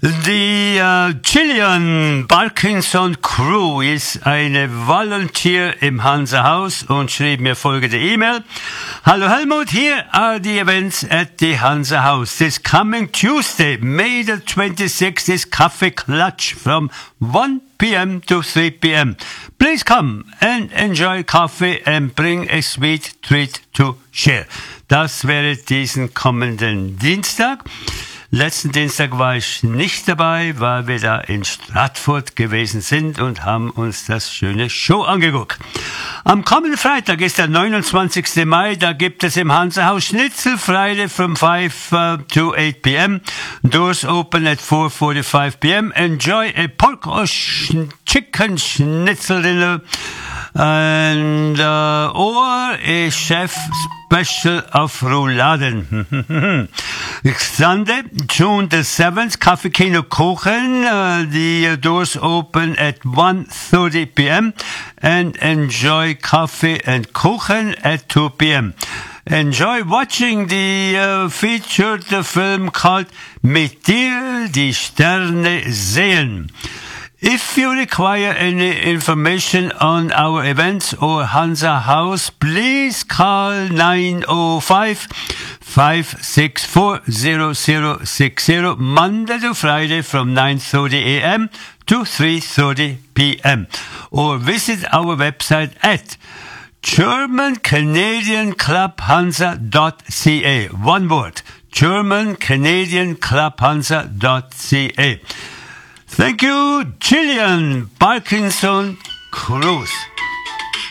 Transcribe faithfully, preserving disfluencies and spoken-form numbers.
Die äh, Chilean Parkinson Crew ist eine Volunteer im Hansa-Haus und schrieb mir folgende E-Mail. Hello Helmut, here are the events at the Hansa House. This coming Tuesday, May the twenty-sixth, is Kaffee Klatsch from one p.m. to three p.m. Please come and enjoy coffee and bring a sweet treat to share. Das wäre diesen kommenden Dienstag. Letzten Dienstag war ich nicht dabei, weil wir da in Stratford gewesen sind und haben uns das schöne Show angeguckt. Am kommenden Freitag ist der neunundzwanzigsten Mai, da gibt es im Hansa-Haus Schnitzel Friday from five uh, to eight p.m. Doors open at four forty-five p.m. Enjoy a pork or sh- chicken schnitzel dinner and uh, or a chef special of Rouladen. Sunday, June the seventh, Kaffee Kino Kuchen. Uh, the doors open at one thirty p.m. and enjoy coffee and Kuchen at two p.m. Enjoy watching the uh, featured film called Mit dir die Sterne sehen. If you require any information on our events or Hansa House, please call nine oh five, five six four, zero zero six zero Monday to Friday from nine thirty a.m. to three thirty p.m. or visit our website at German Canadian Club Hansa dot c a. One word, German Canadian Club Hansa dot c a. Thank you, Chilean Parkinson Cruz.